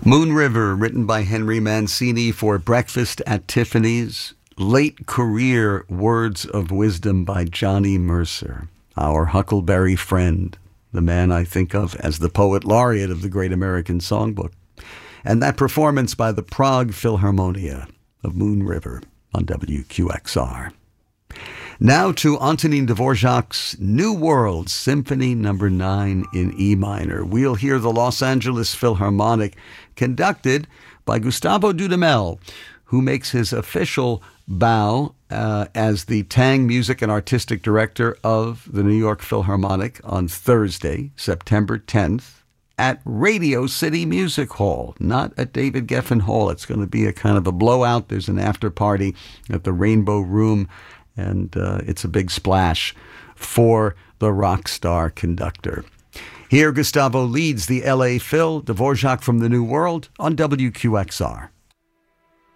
Moon River, written by Henry Mancini for Breakfast at Tiffany's. Late career words of wisdom by Johnny Mercer, our Huckleberry friend, the man I think of as the poet laureate of the Great American Songbook. And that performance by the Prague Philharmonia of Moon River on WQXR. Now to Antonin Dvorak's New World, Symphony No. 9 in E minor. We'll hear the Los Angeles Philharmonic conducted by Gustavo Dudamel, who makes his official bow as the Tang Music and Artistic Director of the New York Philharmonic on Thursday, September 10th, at Radio City Music Hall, not at David Geffen Hall. It's going to be a kind of a blowout. There's an after party at the Rainbow Room, and it's a big splash for the rock star conductor. Here, Gustavo leads the L.A. Phil, Dvorak from the New World on WQXR.